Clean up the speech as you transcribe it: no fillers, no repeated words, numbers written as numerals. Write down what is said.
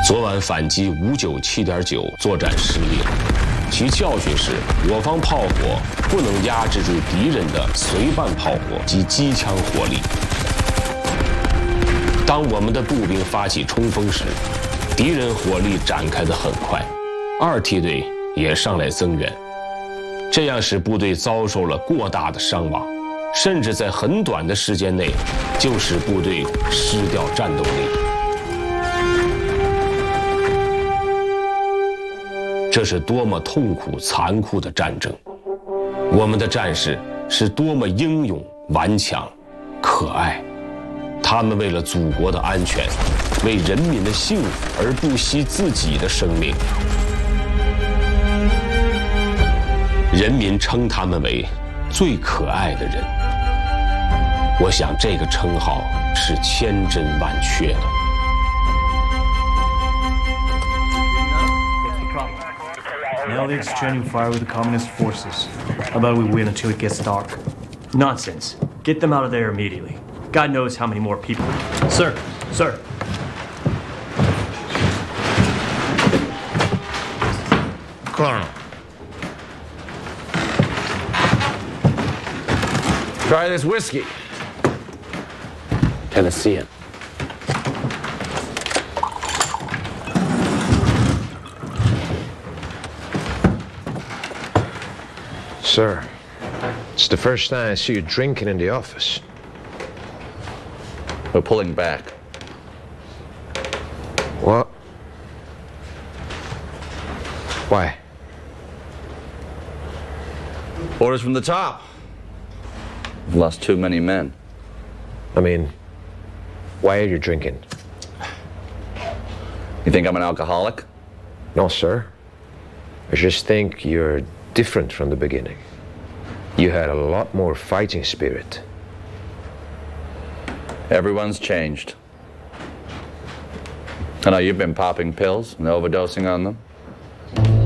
昨晚反击597.9作战失利了，其教训是我方炮火不能压制住敌人的随伴炮火及机枪火力。当我们的步兵发起冲锋时，敌人火力展开得很快，2梯队也上来增援，这样使部队遭受了过大的伤亡，甚至在很短的时间内就使部队失掉战斗力。这是多么痛苦残酷的战争！我们的战士是多么英勇顽强、可爱，他们为了祖国的安全，为人民的幸福而不惜自己的生命。人民称他们为最可爱的人。我想这个称号是千真万确的。 Now they're exchanging fire with the communist forces. How about we wait until it gets dark? Nonsense. Get them out of there immediately. God knows how many more people. Sir, sir. Colonel. Try this whiskey. Tennessean. Sir, it's the first time I see you drinking in the office. We're pulling back. What? Why? Orders from the top. We've lost too many men. I mean, why are you drinking? You think I'm an alcoholic? No, sir. I just think you're different from the beginning. You had a lot more fighting spirit. Everyone's changed. I know you've been popping pills and overdosing on them.